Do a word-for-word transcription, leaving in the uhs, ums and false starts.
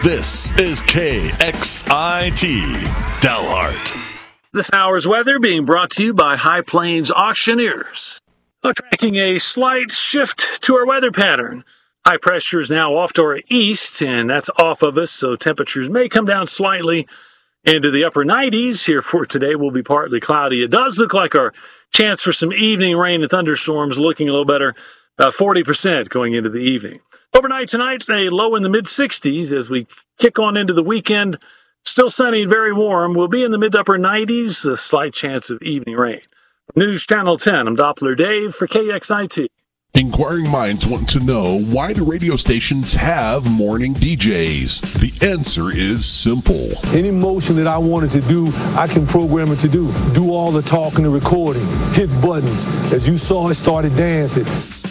This is K X I T Dalhart. This hour's weather being brought to you by High Plains Auctioneers. We're tracking a slight shift to our weather pattern. High pressure is now off to our east, and that's off of us, so temperatures may come down slightly into the upper nineties. Here for today will be partly cloudy. It does look like our chance for some evening rain and thunderstorms looking a little better, about forty percent going into the evening. Overnight tonight, a low in the mid-sixties as we kick on into the weekend. Still sunny and very warm. We'll be in the mid-upper nineties, a slight chance of evening rain. News Channel ten, I'm Doppler Dave for K X I T. Inquiring minds want to know, why do radio stations have morning D Js? The answer is simple. Any motion that I wanted to do, I can program it to do. Do all the talking and recording. Hit buttons. As you saw, it started dancing.